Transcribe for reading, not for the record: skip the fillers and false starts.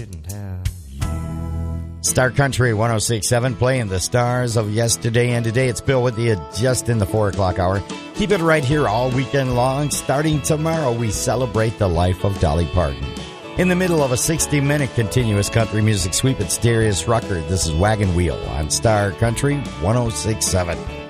Star Country 106.7, playing the stars of yesterday and today. It's Bill with you just in the 4 o'clock hour. Keep it right here all weekend long. Starting tomorrow, we celebrate the life of Dolly Parton. In the middle of a 60-minute continuous country music sweep, it's Darius Rucker. This is Wagon Wheel on Star Country 106.7.